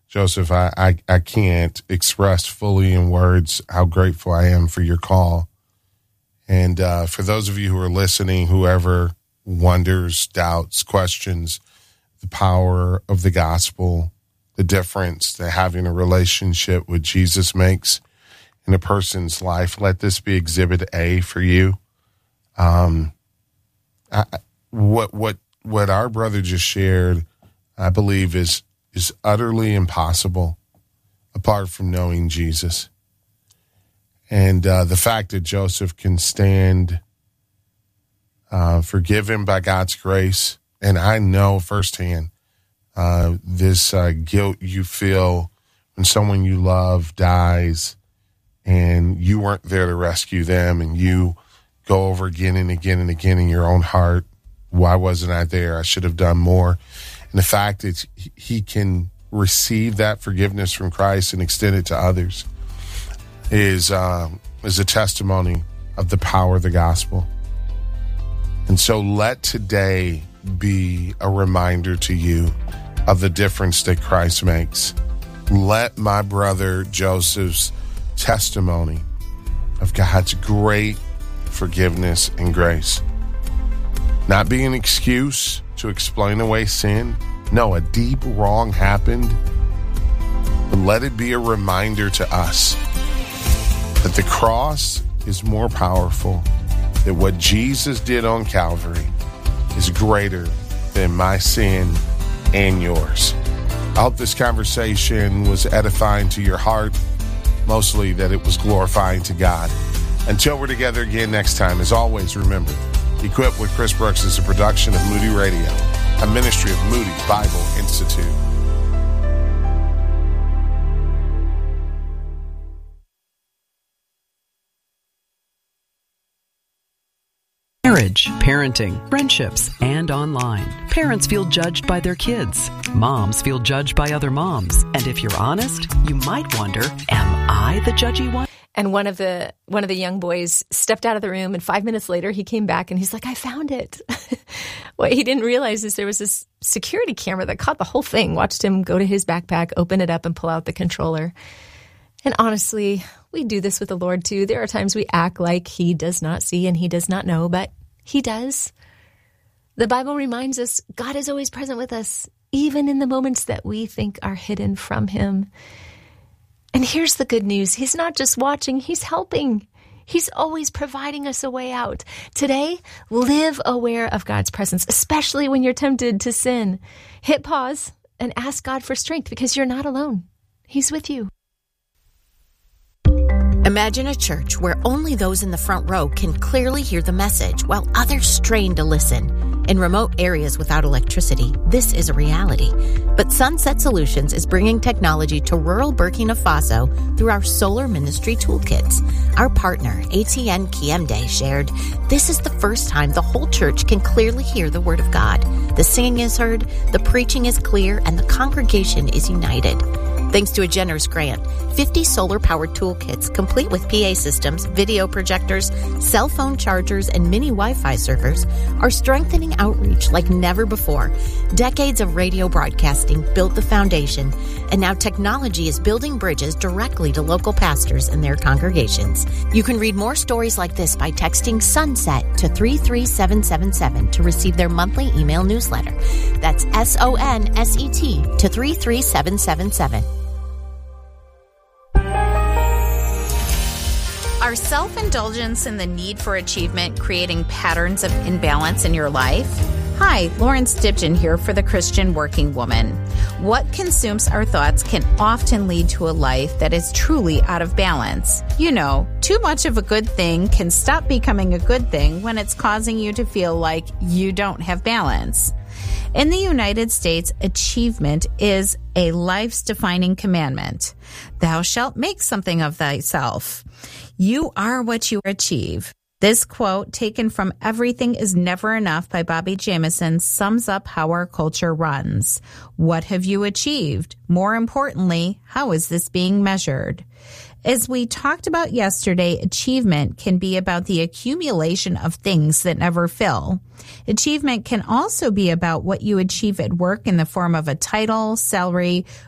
Joseph, I can't express fully in words how grateful I am for your call. And for those of you who are listening, whoever wonders, doubts, questions the power of the gospel, the difference that having a relationship with Jesus makes in a person's life, let this be Exhibit A for you. What our brother just shared, I believe, is utterly impossible apart from knowing Jesus. And the fact that Joseph can stand forgiven by God's grace, and I know firsthand this guilt you feel when someone you love dies and you weren't there to rescue them, and you go over again and again and again in your own heart, why wasn't I there? I should have done more. And the fact that he can receive that forgiveness from Christ and extend it to others is a testimony of the power of the gospel. And so let today be a reminder to you of the difference that Christ makes. Let my brother Joseph's testimony of God's great forgiveness and grace not be an excuse to explain away sin. No, a deep wrong happened. But let it be a reminder to us that the cross is more powerful, that what Jesus did on Calvary is greater than my sin and yours. I hope this conversation was edifying to your heart, mostly that it was glorifying to God. Until we're together again next time, as always, remember, Equipped with Chris Brooks is a production of Moody Radio, a ministry of Moody Bible Institute. Marriage, parenting, friendships, and online. Parents feel judged by their kids. Moms feel judged by other moms. And if you're honest, you might wonder, am I the judgy one? And one of the young boys stepped out of the room, and 5 minutes later he came back and he's like, I found it. What he didn't realize is there was this security camera that caught the whole thing, watched him go to his backpack, open it up, and pull out the controller. And honestly, we do this with the Lord too. There are times we act like he does not see and he does not know, but he does. The Bible reminds us God is always present with us, even in the moments that we think are hidden from him. And here's the good news. He's not just watching, he's helping. He's always providing us a way out. Today, live aware of God's presence, especially when you're tempted to sin. Hit pause and ask God for strength because you're not alone. He's with you. Imagine a church where only those in the front row can clearly hear the message while others strain to listen. In remote areas without electricity, this is a reality. But Sunset Solutions is bringing technology to rural Burkina Faso through our Solar Ministry Toolkits. Our partner, ATN Kiemde, shared, "This is the first time the whole church can clearly hear the Word of God. The singing is heard, the preaching is clear, and the congregation is united." Thanks to a generous grant, 50 solar-powered toolkits complete with PA systems, video projectors, cell phone chargers, and mini Wi-Fi servers are strengthening outreach like never before. Decades of radio broadcasting built the foundation, and now technology is building bridges directly to local pastors and their congregations. You can read more stories like this by texting SUNSET to 33777 to receive their monthly email newsletter. That's SONSET to 33777. Are self-indulgence and the need for achievement creating patterns of imbalance in your life? Hi, Lawrence Dibgen here for The Christian Working Woman. What consumes our thoughts can often lead to a life that is truly out of balance. You know, too much of a good thing can stop becoming a good thing when it's causing you to feel like you don't have balance. In the United States, achievement is a life's defining commandment. Thou shalt make something of thyself. You are what you achieve. This quote, taken from Everything is Never Enough by Bobby Jamieson, sums up how our culture runs. What have you achieved? More importantly, how is this being measured? As we talked about yesterday, achievement can be about the accumulation of things that never fill. Achievement can also be about what you achieve at work in the form of a title, salary,